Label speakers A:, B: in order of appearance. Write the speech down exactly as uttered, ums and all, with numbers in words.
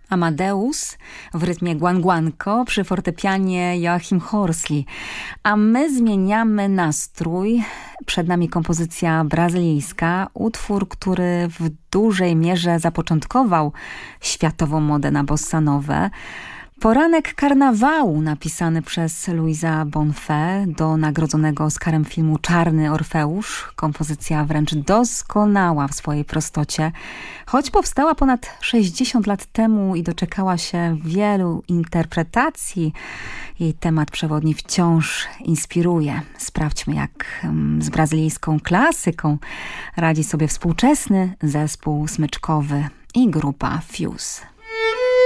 A: Amadeus w rytmie guanguanco przy fortepianie Joachim Horsley. A my zmieniamy nastrój. Przed nami kompozycja brazylijska, utwór, który w dużej mierze zapoczątkował światową modę na bossa nowę. Poranek karnawału, napisany przez Luisa Bonfé do nagrodzonego Oscarem filmu Czarny Orfeusz. Kompozycja wręcz doskonała w swojej prostocie. Choć powstała ponad sześćdziesiąt lat temu i doczekała się wielu interpretacji, jej temat przewodni wciąż inspiruje. Sprawdźmy, jak z brazylijską klasyką radzi sobie współczesny zespół smyczkowy i grupa Fuse.